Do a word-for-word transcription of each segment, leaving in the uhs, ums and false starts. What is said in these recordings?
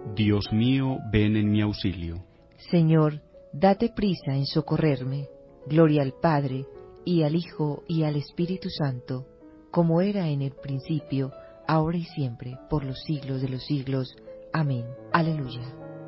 Dios mío, ven en mi auxilio. Señor, date prisa en socorrerme. Gloria al Padre, y al Hijo, y al Espíritu Santo, como era en el principio, ahora y siempre, por los siglos de los siglos. Amén. Aleluya.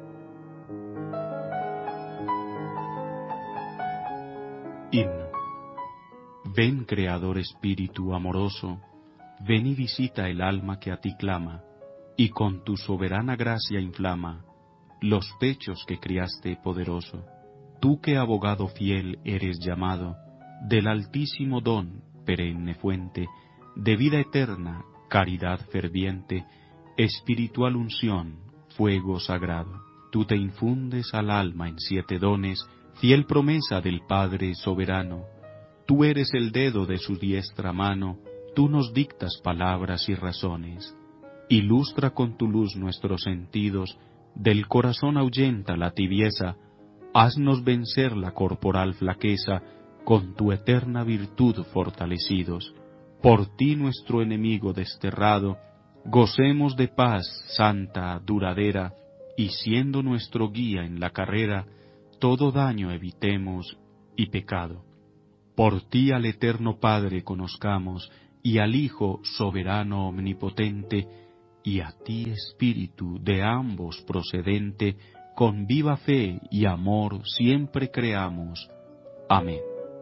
Himno. Ven, Creador Espíritu amoroso, ven y visita el alma que a ti clama, y con tu soberana gracia inflama los pechos que criaste poderoso. Tú que abogado fiel eres llamado, del altísimo don, perenne fuente, de vida eterna, caridad ferviente, espiritual unción, fuego sagrado. Tú te infundes al alma en siete dones, fiel promesa del Padre soberano. Tú eres el dedo de su diestra mano, tú nos dictas palabras y razones. Ilustra con tu luz nuestros sentidos, del corazón ahuyenta la tibieza, haznos vencer la corporal flaqueza, con tu eterna virtud fortalecidos. Por ti nuestro enemigo desterrado, gocemos de paz santa, duradera, y siendo nuestro guía en la carrera, todo daño evitemos y pecado. Por ti al eterno Padre conozcamos, y al Hijo soberano omnipotente, y a ti Espíritu de ambos procedente, con viva fe y amor siempre creamos. Amén.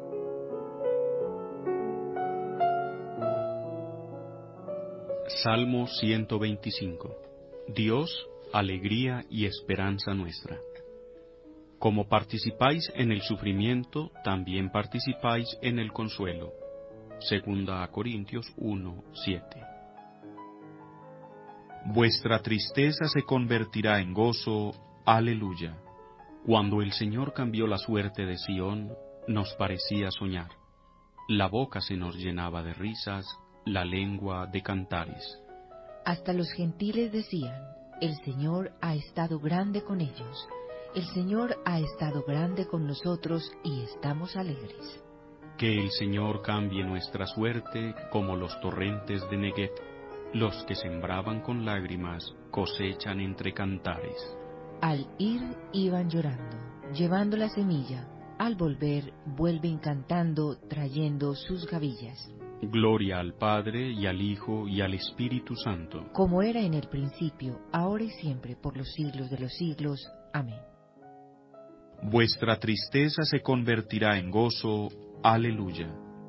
Salmo ciento veinticinco. Dios, alegría y esperanza nuestra. Como participáis en el sufrimiento, también participáis en el consuelo. Segunda a Corintios uno, siete. Vuestra tristeza se convertirá en gozo. Aleluya. Cuando el Señor cambió la suerte de Sión, nos parecía soñar. La boca se nos llenaba de risas, la lengua de cantares. Hasta los gentiles decían, el Señor ha estado grande con ellos. El Señor ha estado grande con nosotros y estamos alegres. Que el Señor cambie nuestra suerte como los torrentes de Neguev. Los que sembraban con lágrimas cosechan entre cantares. Al ir iban llorando, llevando la semilla. Al volver vuelven cantando, trayendo sus gavillas. Gloria al Padre, y al Hijo, y al Espíritu Santo. Como era en el principio, ahora y siempre, por los siglos de los siglos. Amén. Vuestra tristeza se convertirá en gozo. Aleluya.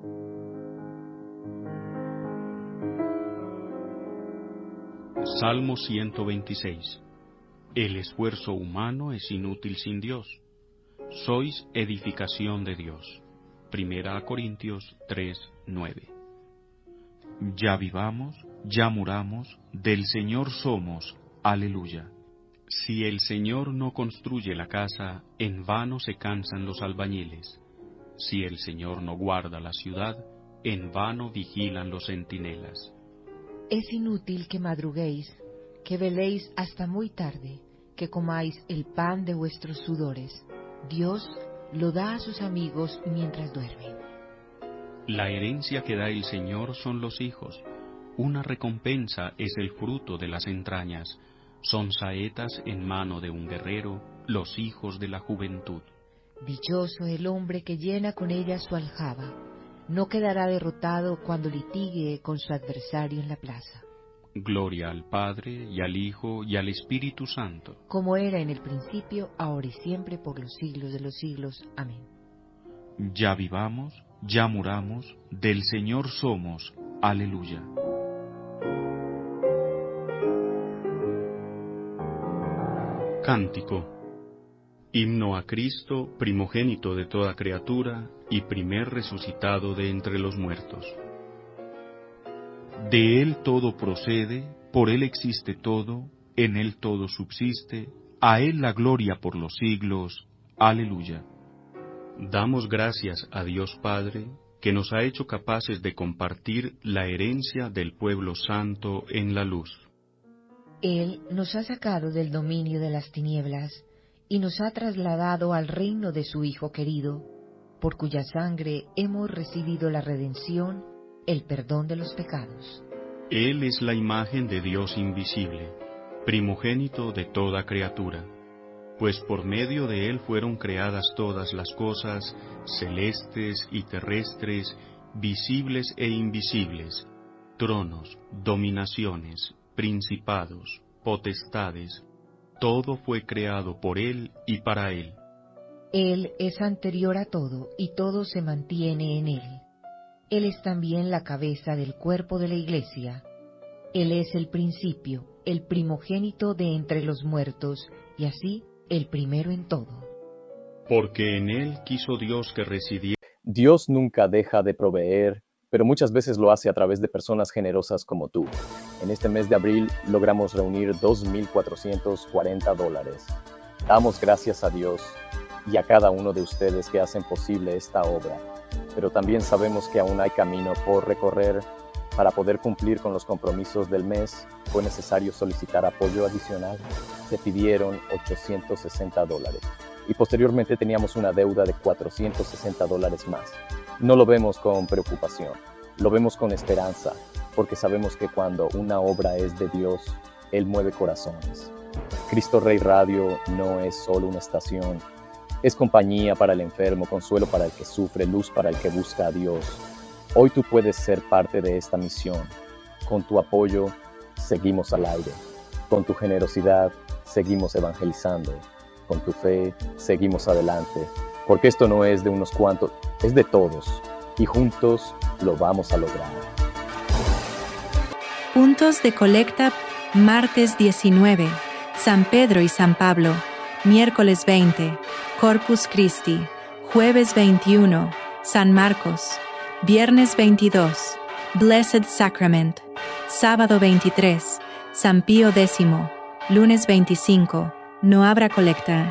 Salmo ciento veintiséis. El esfuerzo humano es inútil sin Dios. Sois edificación de Dios. Primera a Corintios tres, nueve. Ya vivamos, ya muramos, del Señor somos. Aleluya. Si el Señor no construye la casa, en vano se cansan los albañiles. Si el Señor no guarda la ciudad, en vano vigilan los centinelas. Es inútil que madruguéis, que veléis hasta muy tarde, que comáis el pan de vuestros sudores. Dios lo da a sus amigos mientras duermen. La herencia que da el Señor son los hijos. Una recompensa es el fruto de las entrañas. Son saetas en mano de un guerrero, los hijos de la juventud. Dichoso el hombre que llena con ella su aljaba. No quedará derrotado cuando litigue con su adversario en la plaza. Gloria al Padre, y al Hijo, y al Espíritu Santo. Como era en el principio, ahora y siempre, por los siglos de los siglos. Amén. Ya vivamos, ya muramos, del Señor somos. Aleluya. Cántico. Himno a Cristo, primogénito de toda criatura, y primer resucitado de entre los muertos. De Él todo procede, por Él existe todo, en Él todo subsiste, a Él la gloria por los siglos. Aleluya. Damos gracias a Dios Padre, que nos ha hecho capaces de compartir la herencia del pueblo santo en la luz. Él nos ha sacado del dominio de las tinieblas y nos ha trasladado al reino de su Hijo querido, por cuya sangre hemos recibido la redención, el perdón de los pecados. Él es la imagen de Dios invisible, primogénito de toda criatura, pues por medio de él fueron creadas todas las cosas, celestes y terrestres, visibles e invisibles, tronos, dominaciones, principados, potestades, todo fue creado por él y para él. Él es anterior a todo, y todo se mantiene en él. Él es también la cabeza del cuerpo de la Iglesia. Él es el principio, el primogénito de entre los muertos, y así el primero en todo. Porque en él quiso Dios que residiera. Dios nunca deja de proveer, pero muchas veces lo hace a través de personas generosas como tú. En este mes de abril logramos reunir dos mil cuatrocientos cuarenta dólares. Damos gracias a Dios y a cada uno de ustedes que hacen posible esta obra, pero también sabemos que aún hay camino por recorrer. Para poder cumplir con los compromisos del mes, fue necesario solicitar apoyo adicional. Se pidieron ochocientos sesenta dólares y posteriormente teníamos una deuda de cuatrocientos sesenta dólares más. No lo vemos con preocupación, lo vemos con esperanza, porque sabemos que cuando una obra es de Dios, Él mueve corazones. Cristo Rey Radio no es solo una estación, es compañía para el enfermo, consuelo para el que sufre, luz para el que busca a Dios. Hoy tú puedes ser parte de esta misión. Con tu apoyo, seguimos al aire. Con tu generosidad, seguimos evangelizando. Con tu fe, seguimos adelante. Porque esto no es de unos cuantos, es de todos. Y juntos lo vamos a lograr. Puntos de colecta, martes diecinueve, San Pedro y San Pablo, miércoles veinte, Corpus Christi, jueves veintiuno, San Marcos, viernes veintidós, Blessed Sacrament, sábado veintitrés, San Pío X, lunes veinticinco, no habrá colecta.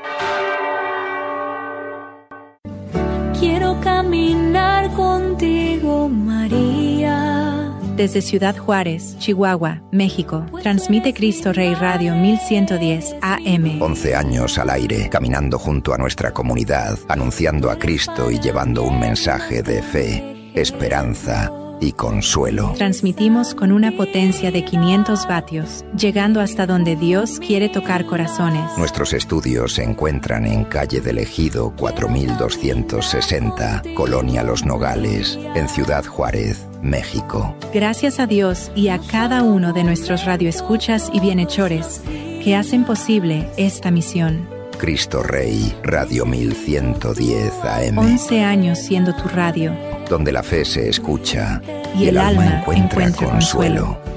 Quiero caminar contigo, María. Desde Ciudad Juárez, Chihuahua, México, transmite Cristo Rey Radio mil ciento diez A M. once años al aire, caminando junto a nuestra comunidad, anunciando a Cristo y llevando un mensaje de fe, esperanza y consuelo. Transmitimos con una potencia de quinientos vatios, llegando hasta donde Dios quiere tocar corazones. Nuestros estudios se encuentran en calle del Ejido cuatro mil doscientos sesenta, Colonia Los Nogales, en Ciudad Juárez, México. Gracias a Dios y a cada uno de nuestros radioescuchas y bienhechores que hacen posible esta misión. Cristo Rey, Radio mil ciento diez A M. once años siendo tu radio, donde la fe se escucha y, y el, el alma encuentra, encuentra consuelo. consuelo.